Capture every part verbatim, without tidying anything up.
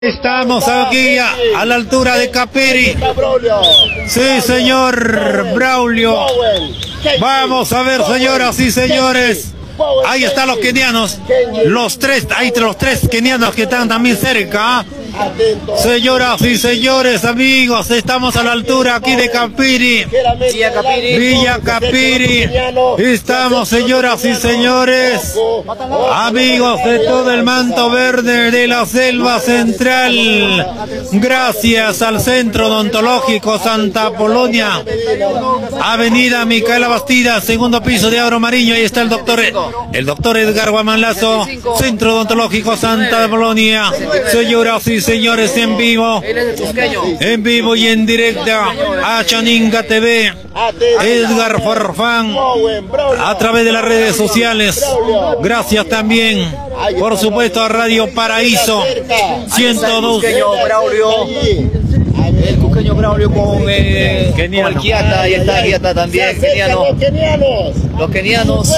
Estamos aquí a, a la altura de Capiri. Sí, señor Braulio. Vamos a ver, señoras y señores. Ahí están los kenianos. Los tres, ahí los tres kenianos que están también cerca. Señoras y señores, amigos, estamos a la altura aquí de Capiri. Villa Capiri. Villa Capiri. Estamos, señoras y señores, amigos de todo el manto verde de la selva central. Gracias al Centro Odontológico Santa Apolonia. Avenida Micaela Bastida, segundo piso de Abro Mariño. Ahí está el doctor, el doctor Edgar Guamán Lazo, Centro Odontológico Santa Apolonia. Señoras y señores, en vivo, en vivo y en directa a Chaninga T V, Edgar Farfán, a través de las redes sociales. Gracias también, por supuesto, a Radio Paraíso ciento dos. El cusqueño Braulio con, eh, con el Kiata, ahí está Kiata también, keniano. Los kenianos.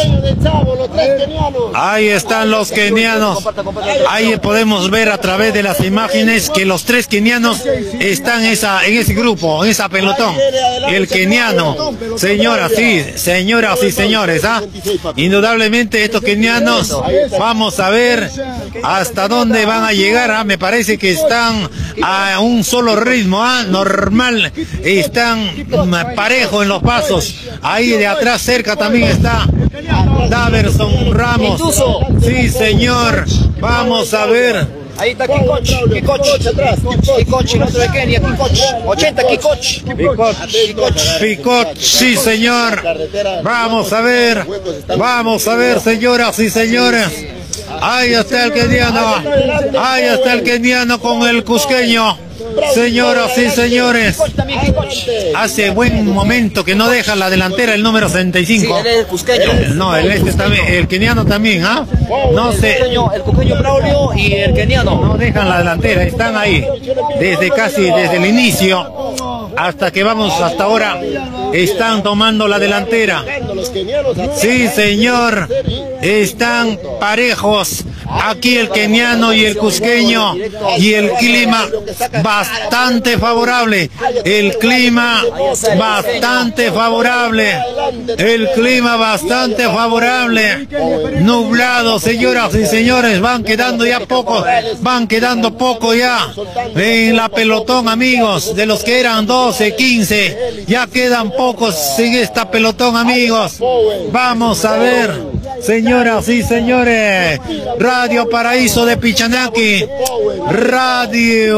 Ahí están los kenianos. Ahí podemos ver a través de las imágenes que los tres kenianos están esa, en ese grupo, en esa pelotón. El keniano, señoras, sí, señoras y señores, ¿ah? Indudablemente estos kenianos, vamos a ver hasta dónde van a llegar, ¿ah? Me parece que están a un solo ritmo, ¿ah? Normal, están parejos en los pasos. Ahí de atrás cerca también está Daverson Ramos. Sí, señor. Vamos a ver. Ahí está Kikoch, Kikoch, Kikoch, el otro de Kenia, Kikoch, ochenta Kikoch. Kikoch, Kikoch, sí, señor. Vamos a ver, vamos a ver, señoras y señores. Ahí está el keniano, ahí está el keniano con el cusqueño. Señoras y señores, hace buen momento que no deja la delantera el número setenta y cinco. Sí, él es el cusqueño. No, el este también, el keniano también, ¿ah? No sé. El cusqueño Braulio y el keniano. No dejan la delantera, están ahí desde casi desde el inicio hasta que vamos hasta ahora. Están tomando la delantera. Sí, señor. Están parejos. Aquí el keniano y el cusqueño, y el clima bastante favorable, el clima bastante favorable, el clima bastante favorable, nublado, señoras y señores, van quedando ya pocos, van quedando poco ya en la pelotón, amigos, de los que eran doce, quince, ya quedan pocos en esta pelotón, amigos. Vamos a ver, señoras y señores, Radio Paraíso de Pichanaki, Radio.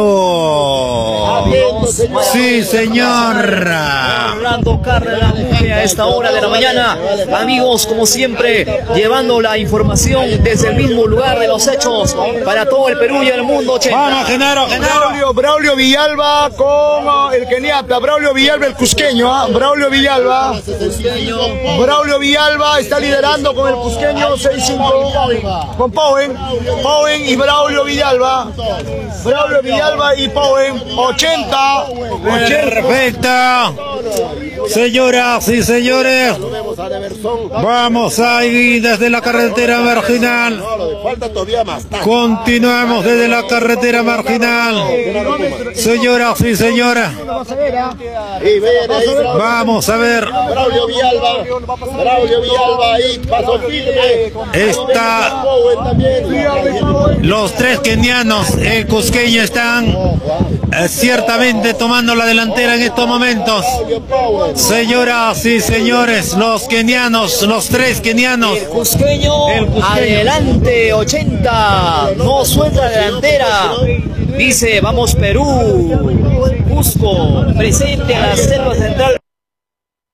Sí, señor. Orlando Carrera a esta hora de la mañana. Amigos, como siempre, llevando la información desde el mismo lugar de los hechos para todo el Perú y el mundo. Vamos, Genaro, Genaro. Braulio, Braulio Villalba con el keniata. Braulio Villalba, el cusqueño. ¿eh? Braulio Villalba. Braulio Villalba está liderando con el cusqueño seis cinco. Con Powen. Powen y Braulio Villalba. Braulio Villalba y Powen. ochenta. Perfecto. Señoras y señores, vamos ahí desde la carretera marginal. Continuamos desde la carretera marginal. Señoras y señores, vamos a ver. Braulio Villalba, Braulio Villalba ahí, paso firme. Está los tres kenianos, el cusqueño, están eh, ciertamente tomando la delantera en estos momentos. Señoras y señores, los kenianos, los tres kenianos. El cusqueño, el cusqueño. Adelante, ochenta, no suelta la delantera. Dice, vamos Perú, Cusco, presente a la selva central.